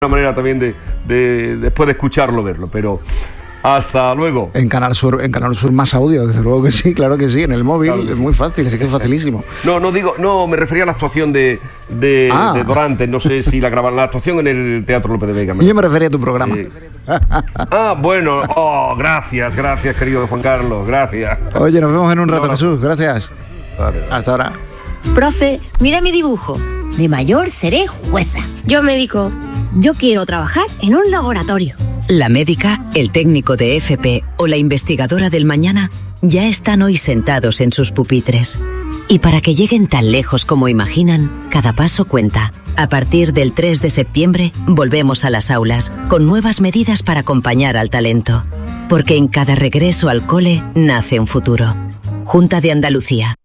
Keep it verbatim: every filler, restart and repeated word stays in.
una manera también de, de después de escucharlo, verlo, pero hasta luego. En Canal Sur, en Canal Sur más audio, desde luego que sí, claro que sí, en el móvil, claro es sí. Muy fácil, es que es facilísimo. No, no digo, no, me refería a la actuación de, de, ah. de Dorantes, no sé si la grabaron, la actuación en el Teatro Lope de Vega. Yo me refería a tu programa. Eh. Ah, bueno, oh, gracias, gracias querido Juan Carlos, gracias. Oye, nos vemos en un rato, no, no. Jesús, gracias. Vale. Hasta ahora. Profe, mira mi dibujo. De mayor seré jueza. Yo médico. Yo quiero trabajar en un laboratorio. La médica, el técnico de F P o la investigadora del mañana ya están hoy sentados en sus pupitres. Y para que lleguen tan lejos como imaginan, cada paso cuenta. A partir del tres de septiembre, volvemos a las aulas, con nuevas medidas para acompañar al talento. Porque en cada regreso al cole nace un futuro. Junta de Andalucía.